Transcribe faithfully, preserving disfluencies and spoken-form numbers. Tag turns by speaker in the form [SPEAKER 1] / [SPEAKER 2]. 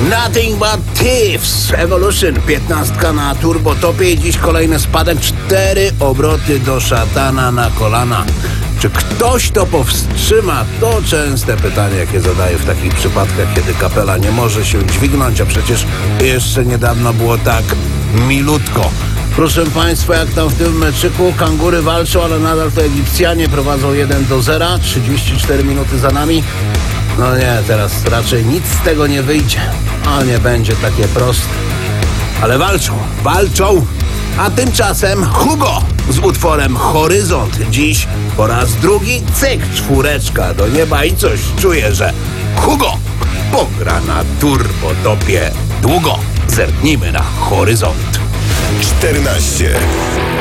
[SPEAKER 1] Nothing but Thieves Evolution, piętnastka na turbotopie i dziś kolejny spadek, cztery obroty do szatana na kolana. Czy ktoś to powstrzyma? To częste pytanie, jakie zadaję w takich przypadkach, kiedy kapela nie może się dźwignąć, a przecież jeszcze niedawno było tak milutko. Proszę Państwa, jak tam w tym meczyku, kangury walczą, ale nadal to Egipcjanie prowadzą jeden do zera, trzydzieści cztery minuty za nami. No nie, teraz raczej nic z tego nie wyjdzie. No nie będzie takie proste. Ale walczą, walczą. A tymczasem Hugo z utworem Horyzont. Dziś po raz drugi cyk, czwóreczka do nieba i coś czuję, że Hugo pogra na turbotopie długo. Zerknijmy na Horyzont.
[SPEAKER 2] czternaście.